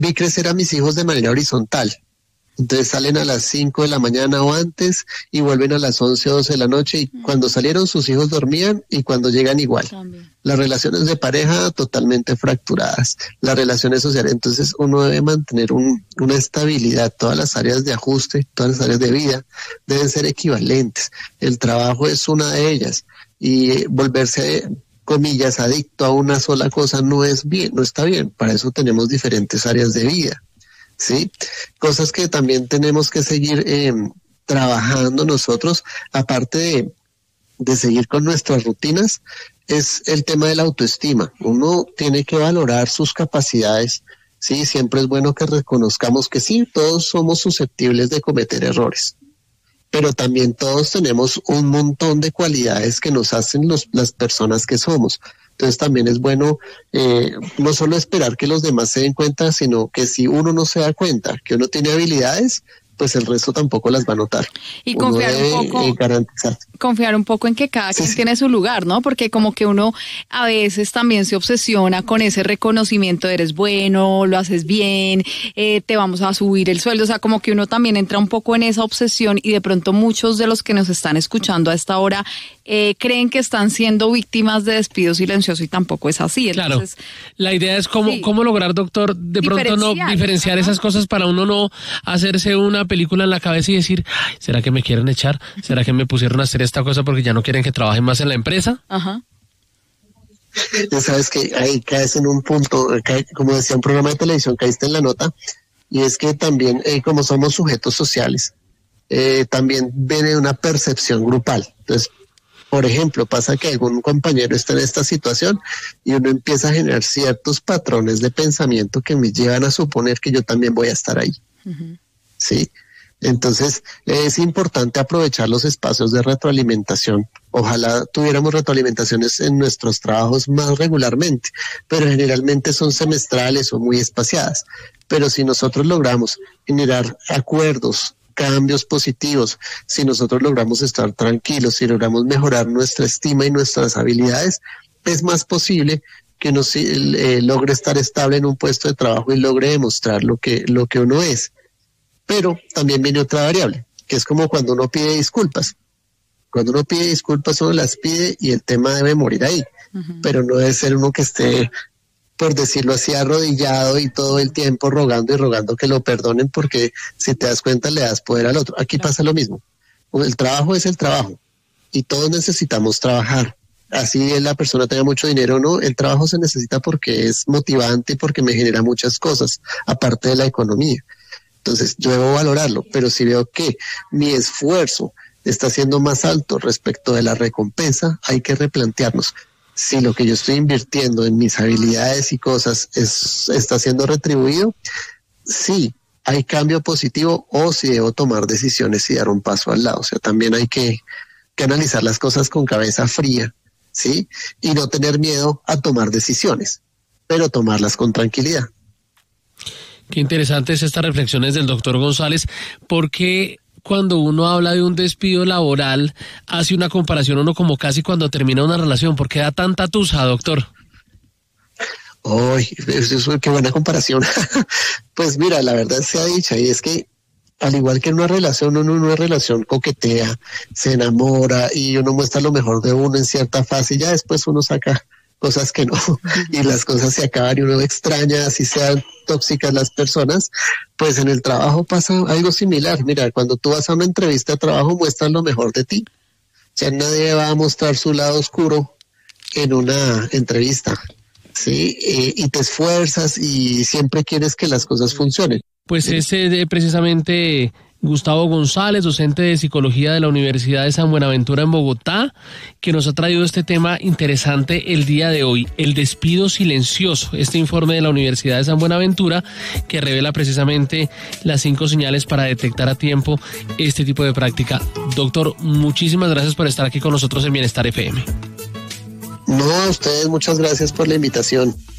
vi crecer a mis hijos de manera horizontal. Entonces salen a las 5 de la mañana o antes y vuelven a las 11 o 12 de la noche y cuando salieron sus hijos dormían y cuando llegan igual. También. Las relaciones de pareja totalmente fracturadas, las relaciones sociales. Entonces uno debe mantener una estabilidad. Todas las áreas de ajuste, todas las áreas de vida deben ser equivalentes. El trabajo es una de ellas y volverse, comillas, adicto a una sola cosa no es bien, no está bien. Para eso tenemos diferentes áreas de vida. ¿Sí? Cosas que también tenemos que seguir trabajando nosotros, aparte de seguir con nuestras rutinas, es el tema de la autoestima. Uno tiene que valorar sus capacidades, ¿sí? Siempre es bueno que reconozcamos que sí, todos somos susceptibles de cometer errores, pero también todos tenemos un montón de cualidades que nos hacen las personas que somos. Entonces también es bueno no solo esperar que los demás se den cuenta, sino que si uno no se da cuenta que uno tiene habilidades, pues el resto tampoco las va a notar. Y confiar un poco, confiar un poco en que cada quien tiene su lugar, ¿no? Porque como que uno a veces también se obsesiona con ese reconocimiento de eres bueno, lo haces bien, te vamos a subir el sueldo, o sea, como que uno también entra un poco en esa obsesión y de pronto muchos de los que nos están escuchando a esta hora creen que están siendo víctimas de despido silencioso y tampoco es así. Entonces, claro, la idea es cómo lograr, doctor, de pronto no diferenciar esas cosas para uno no hacerse una película en la cabeza y decir, ay, ¿será que me quieren echar? ¿Será que me pusieron a hacer esta cosa porque ya no quieren que trabaje más en la empresa? Ajá. Ya sabes que ahí caes en un punto, como decía un programa de televisión, caíste en la nota, y es que también como somos sujetos sociales, también viene una percepción grupal. Entonces, por ejemplo, pasa que algún compañero está en esta situación y uno empieza a generar ciertos patrones de pensamiento que me llevan a suponer que yo también voy a estar ahí. Uh-huh. ¿Sí? Entonces es importante aprovechar los espacios de retroalimentación. Ojalá tuviéramos retroalimentaciones en nuestros trabajos más regularmente, pero generalmente son semestrales o muy espaciadas. Pero si nosotros logramos generar acuerdos, cambios positivos, si nosotros logramos estar tranquilos, si logramos mejorar nuestra estima y nuestras habilidades, es más posible que uno logre estar estable en un puesto de trabajo y logre demostrar lo que uno es. Pero también viene otra variable, que es como cuando uno pide disculpas. Cuando uno pide disculpas, uno las pide y el tema debe morir ahí. Uh-huh. Pero no debe ser uno que esté, por decirlo así, arrodillado y todo el tiempo rogando y rogando que lo perdonen, porque si te das cuenta le das poder al otro. Aquí pasa lo mismo. El trabajo es el trabajo y todos necesitamos trabajar. Así la persona tenga mucho dinero o no, el trabajo se necesita porque es motivante y porque me genera muchas cosas, aparte de la economía. Entonces yo debo valorarlo, pero si veo que mi esfuerzo está siendo más alto respecto de la recompensa, hay que replantearnos si lo que yo estoy invirtiendo en mis habilidades y cosas está siendo retribuido, si hay cambio positivo o si debo tomar decisiones y dar un paso al lado. O sea, también hay que analizar las cosas con cabeza fría, ¿sí? Y no tener miedo a tomar decisiones, pero tomarlas con tranquilidad. Qué interesantes estas reflexiones del doctor González, porque cuando uno habla de un despido laboral, hace una comparación uno como casi cuando termina una relación, ¿por qué da tanta tusa, doctor? ¡Ay, qué buena comparación! Pues mira, la verdad sea dicha, y es que al igual que en una relación, uno en una relación coquetea, se enamora y uno muestra lo mejor de uno en cierta fase y ya después uno saca cosas que no, y las cosas se acaban y uno extraña, así sean tóxicas las personas. Pues en el trabajo pasa algo similar. Mira, cuando tú vas a una entrevista de trabajo, muestras lo mejor de ti. Ya nadie va a mostrar su lado oscuro en una entrevista, ¿sí? Y te esfuerzas y siempre quieres que las cosas funcionen. Pues ese precisamente Gustavo González, docente de Psicología de la Universidad de San Buenaventura en Bogotá, que nos ha traído este tema interesante el día de hoy, el despido silencioso, este informe de la Universidad de San Buenaventura que revela precisamente las 5 señales para detectar a tiempo este tipo de práctica. Doctor, muchísimas gracias por estar aquí con nosotros en Bienestar FM. No, a ustedes muchas gracias por la invitación.